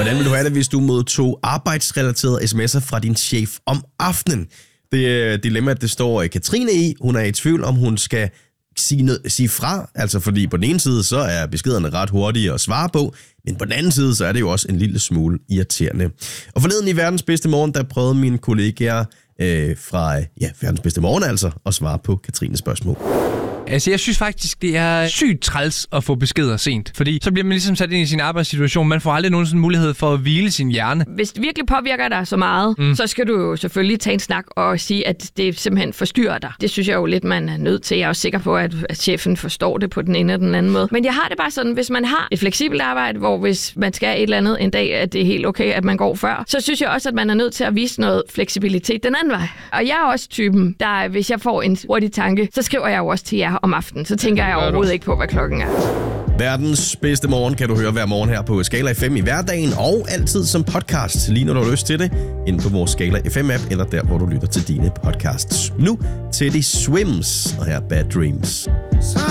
Hvordan vil du have det, hvis du modtog arbejdsrelaterede sms'er fra din chef om aftenen? Det dilemma, det står Katrine i. Hun er i tvivl, om hun skal sige fra. Altså fordi på den ene side, så er beskederne ret hurtige at svare på. Men på den anden side, så er det jo også en lille smule irriterende. Og forleden i Verdens Bedste Morgen, der prøvede mine kollegaer fra Verdens Bedste Morgen altså at svare på Katrines spørgsmål. Altså, jeg synes faktisk, det er sygt træls at få beskeder sent. Fordi så bliver man ligesom sat ind i sin arbejdssituation. Man får aldrig nogen sådan mulighed for at hvile sin hjerne. Hvis det virkelig påvirker dig så meget, så skal du jo selvfølgelig tage en snak og sige, at det simpelthen forstyrrer dig. Det synes jeg jo lidt, man er nødt til. Jeg er også sikker på, at chefen forstår det på den ene eller den anden måde. Men jeg har det bare sådan, hvis man har et fleksibelt arbejde, hvor hvis man skal et eller andet en dag, at det er helt okay, at man går før, så synes jeg også, at man er nødt til at vise noget fleksibilitet den anden vej. Og jeg er også typen, der hvis jeg får en hurtig tanke, så skriver jeg jo også til jer om aftenen. Så tænker jeg overhovedet ikke på, hvad klokken er. Verdens Bedste Morgen kan du høre hver morgen her på Skala FM i hverdagen, og altid som podcast, lige når du har lyst til det, inde på vores Skala FM-app, eller der, hvor du lytter til dine podcasts. Nu til de Swims, og her Bad Dreams.